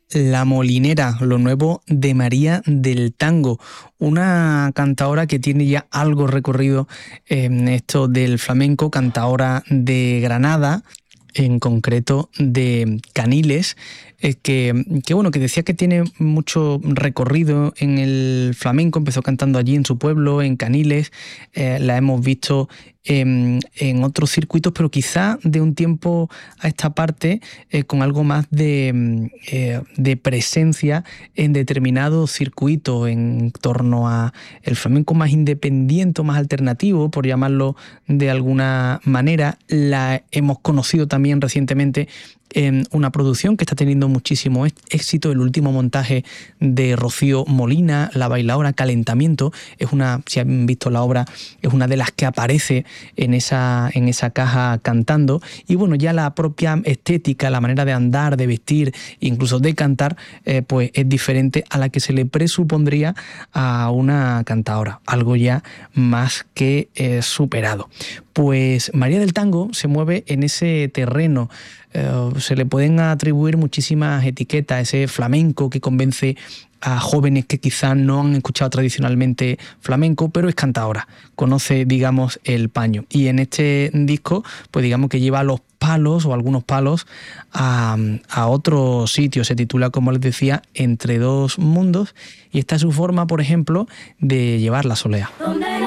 La Molinera, lo nuevo de María del Tango, una cantaora que tiene ya algo recorrido en esto del flamenco, cantaora de Granada, en concreto de Caniles, que decía que tiene mucho recorrido en el flamenco. Empezó cantando allí en su pueblo, en Caniles. La hemos visto en otros circuitos, pero quizá de un tiempo a esta parte con algo más de presencia en determinados circuitos en torno a el flamenco más independiente, más alternativo, por llamarlo de alguna manera. La hemos conocido también recientemente en una producción que está teniendo muchísimo éxito, el último montaje de Rocío Molina, La bailaora Calentamiento. Si han visto la obra, es una de las que aparece en esa caja cantando. Y bueno, ya la propia estética, la manera de andar, de vestir, incluso de cantar, pues es diferente a la que se le presupondría a una cantaora, algo ya más que superado. Pues María del Tango se mueve en ese terreno. Se le pueden atribuir muchísimas etiquetas, ese flamenco que convence a jóvenes que quizás no han escuchado tradicionalmente flamenco, pero es cantaora, conoce, digamos, el paño. Y en este disco, pues digamos que lleva los palos o algunos palos a otro sitio. Se titula, como les decía, Entre dos mundos, y esta es su forma, por ejemplo, de llevar la solea.